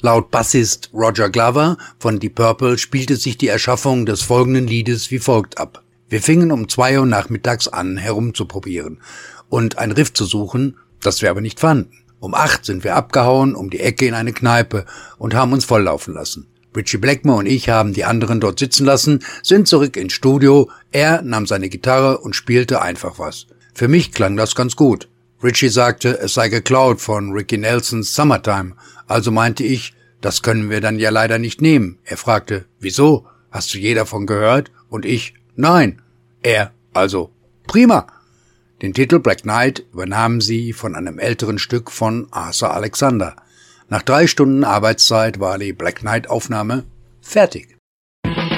Laut Bassist Roger Glover von Deep Purple spielte sich die Erschaffung des folgenden Liedes wie folgt ab. Wir fingen um 2 Uhr nachmittags an, herumzuprobieren und ein Riff zu suchen, das wir aber nicht fanden. Um 8 sind wir abgehauen, um die Ecke in eine Kneipe und haben uns volllaufen lassen. Ritchie Blackmore und ich haben die anderen dort sitzen lassen, sind zurück ins Studio, er nahm seine Gitarre und spielte einfach was. Für mich klang das ganz gut. Ritchie sagte, es sei geklaut von Ricky Nelsons Summertime, also meinte ich, das können wir dann ja leider nicht nehmen. Er fragte, wieso? Hast du je davon gehört? Und ich, nein. Er, also, prima. Den Titel Black Knight übernahmen sie von einem älteren Stück von Arthur Alexander. Nach 3 Stunden Arbeitszeit war die Black Knight Aufnahme fertig.